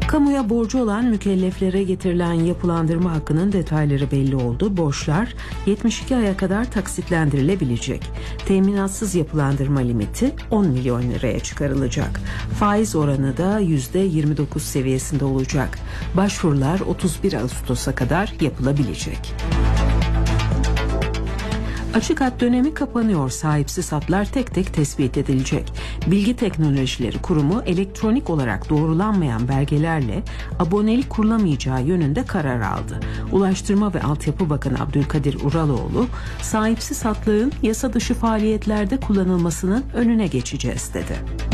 Kamuya borcu olan mükelleflere getirilen yapılandırma hakkının detayları belli oldu. Borçlar 72 aya kadar taksitlendirilebilecek. Teminatsız yapılandırma limiti 10 milyon liraya çıkarılacak. Faiz oranı da %29 seviyesinde olacak. Başvurular 31 Ağustos'a kadar yapılabilecek. Açık hat dönemi kapanıyor. Sahipsiz hatlar tek tek tespit edilecek. Bilgi Teknolojileri Kurumu elektronik olarak doğrulanmayan belgelerle abonelik kurulamayacağı yönünde karar aldı. Ulaştırma ve Altyapı Bakanı Abdülkadir Uraloğlu, sahipsiz hatların yasa dışı faaliyetlerde kullanılmasının önüne geçeceğiz dedi.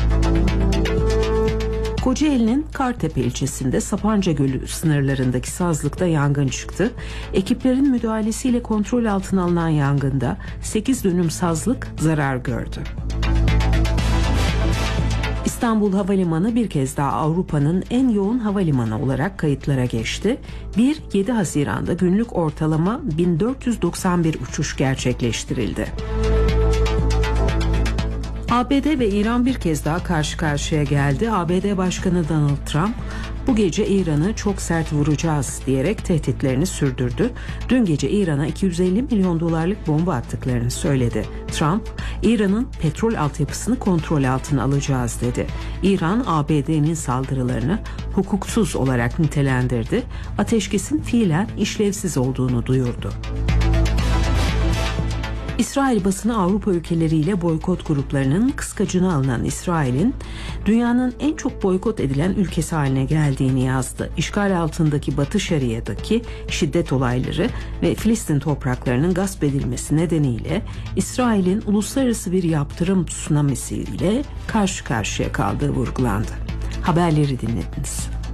Kocaeli'nin Kartepe ilçesinde Sapanca Gölü sınırlarındaki sazlıkta yangın çıktı. Ekiplerin müdahalesiyle kontrol altına alınan yangında 8 dönüm sazlık zarar gördü. İstanbul Havalimanı bir kez daha Avrupa'nın en yoğun havalimanı olarak kayıtlara geçti. 1-7 Haziran'da günlük ortalama 1491 uçuş gerçekleştirildi. ABD ve İran bir kez daha karşı karşıya geldi. ABD Başkanı Donald Trump bu gece İran'ı çok sert vuracağız diyerek tehditlerini sürdürdü. Dün gece İran'a 250 milyon dolarlık bomba attıklarını söyledi. Trump, İran'ın petrol altyapısını kontrol altına alacağız dedi. İran, ABD'nin saldırılarını hukuksuz olarak nitelendirdi. Ateşkesin fiilen işlevsiz olduğunu duyurdu. İsrail basını Avrupa ülkeleriyle boykot gruplarının kıskacına alınan İsrail'in dünyanın en çok boykot edilen ülkesi haline geldiğini yazdı. İşgal altındaki Batı Şeria'daki şiddet olayları ve Filistin topraklarının gasp edilmesi nedeniyle İsrail'in uluslararası bir yaptırım tsunamisiyle karşı karşıya kaldığı vurgulandı. Haberleri dinlediniz.